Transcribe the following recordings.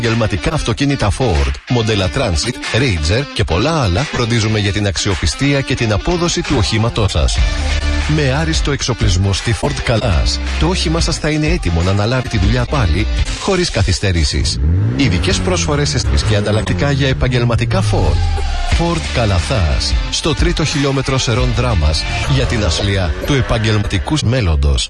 Επαγγελματικά αυτοκίνητα Ford, μοντέλα Transit, Ranger και πολλά άλλα φροντίζουμε για την αξιοπιστία και την απόδοση του οχήματός σας. Με άριστο εξοπλισμό στη Ford Καλάς, το όχημά σας θα είναι έτοιμο να αναλάβει τη δουλειά πάλι, χωρίς καθυστερήσεις. Ειδικές πρόσφορες εστίες και ανταλλακτικά για επαγγελματικά Ford. Ford Καλαθάς, στο 3ο χιλιόμετρο Σερών Δράμας, για την ασφαλεία του επαγγελματικού μέλλοντος.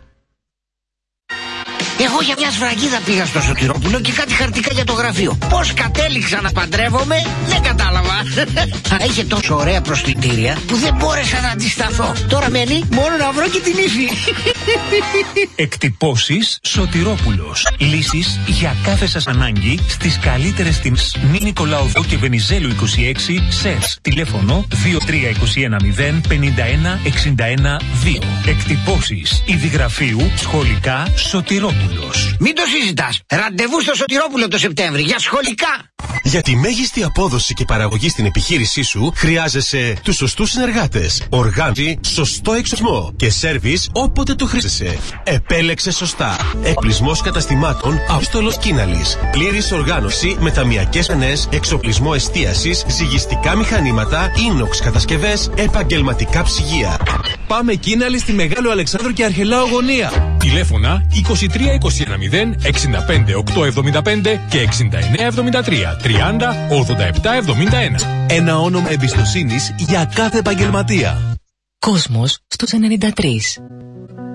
Εγώ για μια σφραγίδα πήγα στο Σωτηρόπουλο και κάτι χαρτικά για το γραφείο. Πώς κατέληξα να παντρεύομαι, δεν κατάλαβα. Αλλά είχε τόσο ωραία προσκλητήρια που δεν μπόρεσα να αντισταθώ. Τώρα μένει μόνο να βρω και την ύφη. Εκτυπώσεις Σωτηρόπουλος. Λύσεις για κάθε σας ανάγκη στις καλύτερες τιμές. Μη Νικολαοδού και Βενιζέλου 26 ΣΕΣ. Τηλέφωνο 2321 051 61 2. Εκτυπώσεις Ιδιγραφείου Σχολικά Σωτηρόπουλος. Μην το συζητάς. Ραντεβού στο Σωτηρόπουλο το Σεπτέμβρη για σχολικά. Για τη μέγιστη απόδοση και παραγωγή στην επιχείρησή σου χρειάζεσαι τους σωστούς συνεργάτες, οργάνωση, σωστό εξοπλισμό και σέρβις όποτε το χρήσεσαι. Επέλεξε σωστά. Εκπλισμός καταστημάτων Απόστολος Κίναλης. Πλήρης οργάνωση με ταμιακές μενές, εξοπλισμό εστίασης, ζυγιστικά μηχανήματα, ίνοξ κατασκευές, επαγγελματικά ψυγεία. Πάμε Κίναλη στη Μεγάλο Αλεξάνδρου και Αρχελάου γωνία. Τηλέφωνα 2321 0 65 875 και 6973 30 87 71. Ένα όνομα εμπιστοσύνης για κάθε επαγγελματία. Κόσμος στους 93.